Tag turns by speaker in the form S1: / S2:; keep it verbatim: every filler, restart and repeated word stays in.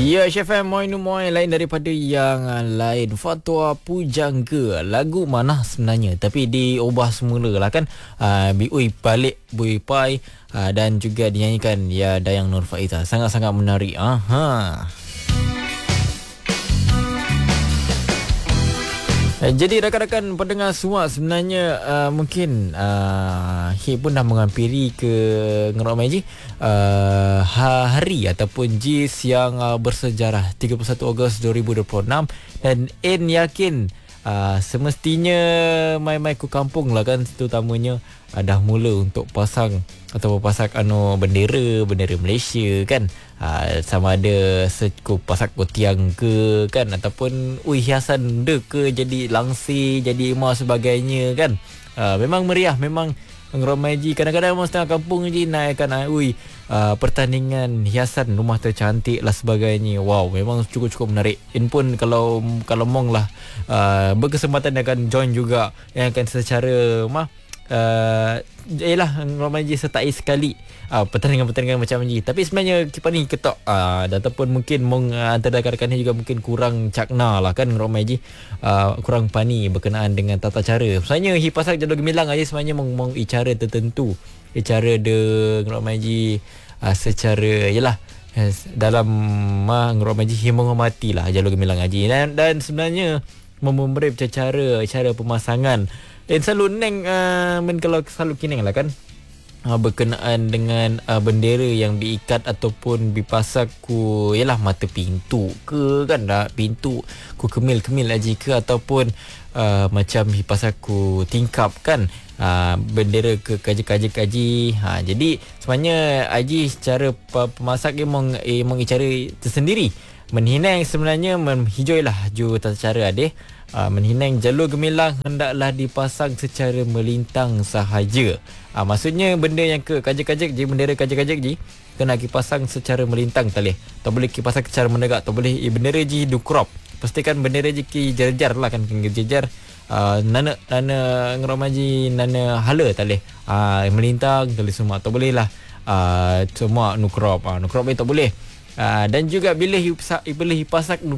S1: Ya, Chef M, Moin Moin lain daripada yang uh, lain. Fatwa Pujangga, lagu mana sebenarnya, tapi diubah semula lah kan. Uh, Biui balik Bui Pai uh, dan juga dinyanyikan ya Dayang Nur Faizah. Sangat-sangat menarik. Aha. Jadi rakan-rakan pendengar semua, sebenarnya uh, mungkin uh, Hip pun dah menghampiri ke Ngerok Maji uh, hari ataupun Jis yang uh, bersejarah tiga puluh satu Ogos dua ribu dua puluh enam. Dan En yakin uh, semestinya mai-mai ke kampung lah kan, terutamanya uh, dah mula untuk pasang atau pasang anu bendera bendera Malaysia kan. Uh, sama ada sekup pasak kotiang ke kan, ataupun ui hiasan de ke, jadi langsir, jadi emas sebagainya kan. Uh, memang meriah, memang Ngeromai Ji kadang-kadang memang setengah kampung je naikkan uh, ui uh, pertandingan hiasan rumah tercantik lah sebagainya. Wow, memang cukup-cukup menarik. In pun kalau kalau mong lah uh, berkesempatan akan join juga, yang akan secara mah uh, yelah Ngeromai Ji sertai sekali uh, pertandingan-pertandingan macam ni. Tapi sebenarnya kipas ni ketok uh, ataupun mungkin mong uh, antara rakan-rakan ni juga mungkin kurang cakna lah kan. Ngeromai Ji uh, kurang pani berkenaan dengan tata cara. Sebenarnya hipasak jalur gemilang aja sebenarnya mong mong cara tertentu, cara de Ngeromai Ji uh, secara yelah dalam uh, Ngeromai Ji menghormati lah jalur gemilang haji. Dan, dan sebenarnya memberi cara cara pemasangan. Dan selalu neng uh, men kalau selalu kineng lah kan uh, berkenaan dengan uh, bendera yang diikat ataupun dipasang ku yalah mata pintu ke kan, dah pintu ku kemil-kemil aja ke, ataupun uh, macam dipasang ku tingkap kan uh, bendera ke kaji-kaji-kaji. Ha, jadi sebenarnya aji secara pemasak dia mong eh, mong cara tersendiri. Menhinang sebenarnya menghijau lah ju tata cara adeh. Uh, menhinang jalur gemilang hendaklah dipasang secara melintang sahaja. Uh, maksudnya benda yang ke kajak-kajak je, bendera kajak-kajak je kena dipasang secara melintang talih. Tak boleh dipasang secara menegak, tak boleh eh, bendera je du crop. Pastikan bendera je ki jejar lah kan, jejar uh, nana nana ngeromaji nana hala talih. Uh, melintang talih semua. Tak boleh lah uh, semua nu crop. Uh, nu crop ni tak boleh. Uh, dan juga bila hipasak bila hipasak